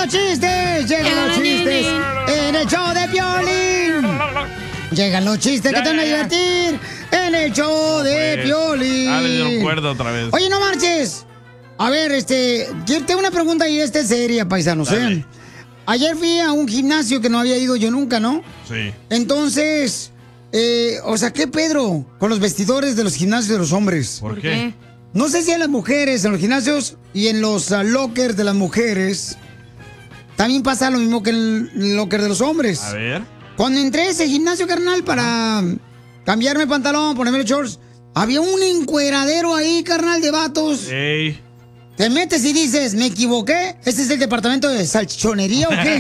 los chistes! ¡Llegan los chistes! ¡En el show de Piolín! Llegan los chistes que te van a divertir en el show de Piolín. Ah, le dieron cuerda otra vez. Oye, no marches. A ver, tengo una pregunta y esta es seria, paisanos, ¿eh? Ayer fui a un gimnasio que no había ido yo nunca, ¿no? Sí. Entonces, o sea, ¿qué Pedro con los vestidores de los gimnasios de los hombres? ¿Por qué? No sé si en las mujeres, en los gimnasios y en los lockers de las mujeres, también pasa lo mismo que en el locker de los hombres. A ver. Cuando entré a ese gimnasio, carnal, para cambiarme el pantalón, ponerme los shorts, había un encueradero ahí, carnal, de vatos. Ey. Te metes y dices, ¿me equivoqué? ¿Este es el departamento de salchichonería o qué?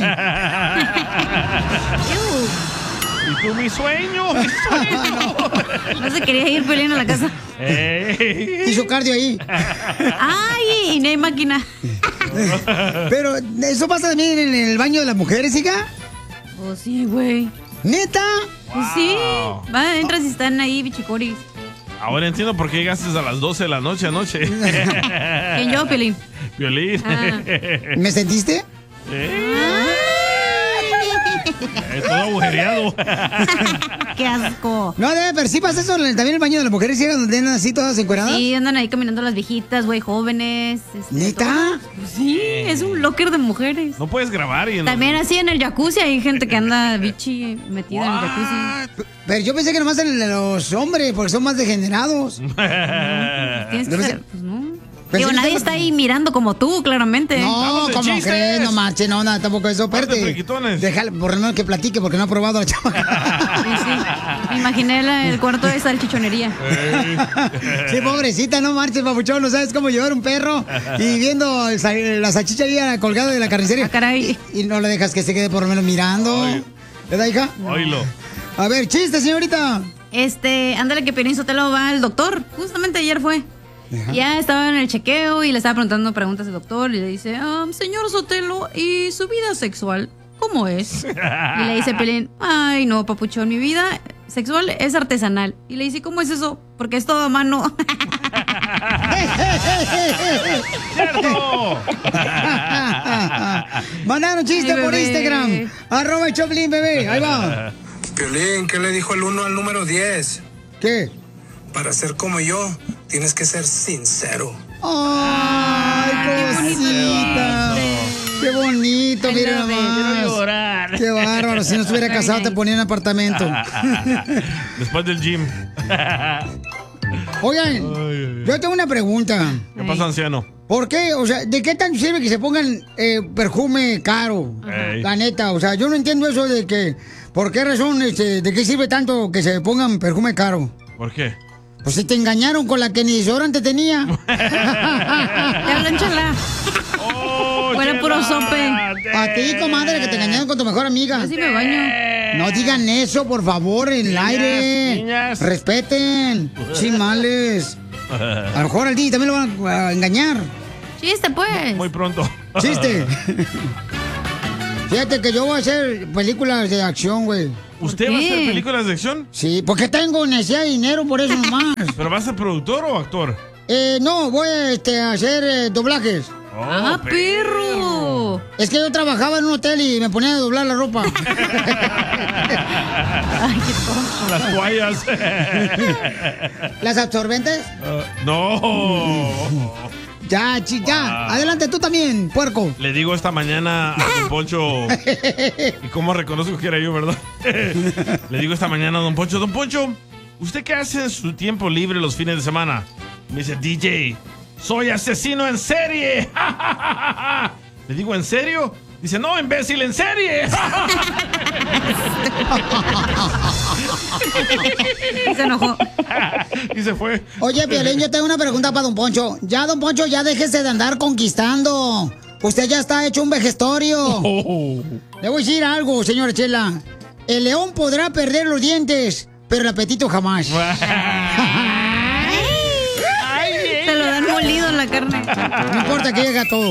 ¿Y tú, mi sueño? ¡Mi sueño! No se quería ir Piolín a la casa. Hizo cardio ahí. ¡Ay! Y no hay máquina. Pero, ¿eso pasa también en el baño de las mujeres, hija? Oh, sí, güey. ¿Neta? Pues sí. Va, entras y están ahí, bichicoris. Ahora entiendo por qué llegaste a las 12 de la noche anoche. ¿Quién yo, Piolín? Piolín. ¿Me sentiste? Todo agujereado. ¡Qué asco! No, pero sí pasa eso también en el baño de las mujeres, ¿sí? Donde andan así todas encueradas. Sí, andan ahí caminando las viejitas, güey, jóvenes. ¿Neta? Pues sí, es un locker de mujeres. No puedes grabar y... También así en el jacuzzi hay gente que anda bichi metida en el jacuzzi. Pero yo pensé que nomás en los hombres, porque son más degenerados. Tienes que ser, pues no. Pensé Digo, que nadie estaba- está ahí mirando como tú, claramente. No, ¿cómo crees? No marche, no, nada, tampoco eso. Espérate. Déjale, por lo menos que platique, porque no ha probado la chamaca. Sí, sí. Me imaginé el cuarto de salchichonería. Sí, pobrecita, no marches, papuchón. No sabes cómo llevar un perro y viendo la salchicha ahí colgada de la carnicería. Caray. Y no le dejas que se quede por lo menos mirando. ¿Verdad, hija? Oílo. A ver, chiste, señorita. Ándale que Piolín Sotelo va al doctor. Justamente ayer fue. Ya estaba en el chequeo y le estaba preguntando preguntas al doctor y le dice, señor Sotelo, ¿y su vida sexual cómo es? Y le dice Piolín, ay no, papuchón, mi vida sexual es artesanal. Y le dice, ¿cómo es eso? Porque es todo a mano. ¡Cierto! Mandaron chiste Ay, por bebé. Instagram. ¡Arroba el Choplin, bebé! Ahí va. Piolín, ¿qué le dijo el 1 al número 10? ¿Qué? Para ser como yo, tienes que ser sincero. ¡Ay, cosita! ¡Qué bonito! Mira nomás. Llorar. ¡Qué bárbaro! Si no estuviera casado te ponía en apartamento. Después del gym. Oigan, yo tengo una pregunta. ¿Qué pasa, anciano? ¿Por qué? O sea, ¿de qué tan sirve que se pongan perfume caro? Ey. La neta, o sea, yo no entiendo eso de que... ¿Por qué razón, de qué sirve tanto que se pongan perfume caro? ¿Por qué? Pues si te engañaron con la que ni desodorante tenía. Te hablan, chala. Fuera puro sope. A ti, comadre, que te engañaron con tu mejor amiga. Así me baño. No digan eso, por favor, en el aire. niñas. Respeten. Sin males. A lo mejor al día también lo van a engañar. Chiste, pues. Muy pronto. Chiste. Fíjate que yo voy a hacer películas de acción, güey. ¿Usted va a hacer películas de acción? Sí, porque tengo necesidad de dinero, por eso nomás. ¿Pero va a ser productor o actor? No, voy a hacer doblajes. ¡Ah, perro! Es que yo trabajaba en un hotel y me ponía a doblar la ropa. Ay, qué tonto. Las toallas. ¿Las absorbentes? No. Ya, ya. Adelante tú también, puerco. Le digo esta mañana a Don Poncho. ¿Y cómo reconozco que era yo, verdad? Le digo esta mañana a Don Poncho, ¿usted qué hace en su tiempo libre los fines de semana? Me dice, DJ, soy asesino en serie. Le digo, ¿en serio? Dice, no, imbécil, en serie. Se enojó. Y se fue. Oye, Piolín, yo tengo una pregunta para Don Poncho. Ya, Don Poncho, ya déjese de andar conquistando. Usted ya está hecho un vejestorio. Le voy a decir algo, señora Chela. El león podrá perder los dientes, pero el apetito jamás. Te lo dan molido en la carne. No importa que llegue a todo.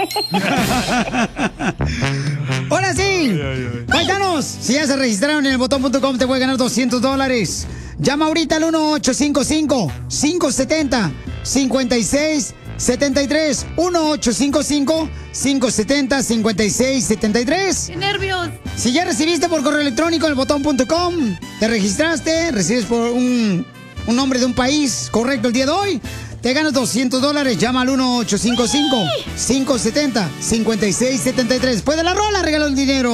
Ahora sí. Paisanos, si ya se registraron en el botón.com te puede ganar $200. Llama ahorita al 1-855-570-56 5673. 1-855-570-5673. ¡Qué nervios! Si ya recibiste por correo electrónico elbotón.com, te registraste, recibes por un nombre de un país correcto el día de hoy, te ganas $200. Llama al 1-855-570-5673. Después de la rola, regalo el dinero.